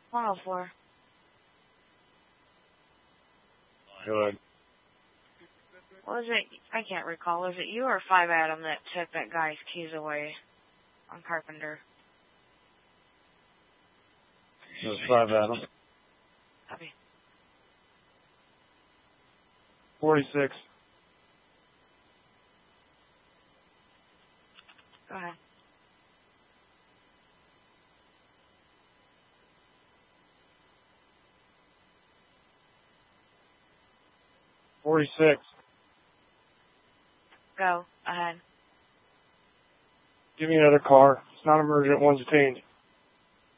104. Go ahead. Was it, I can't recall, was it you or 5 Adam that took that guy's keys away on Carpenter? It was 5 Adam. Copy. 46. Go ahead. Go ahead. Give me another car. It's not emergent. One's detained.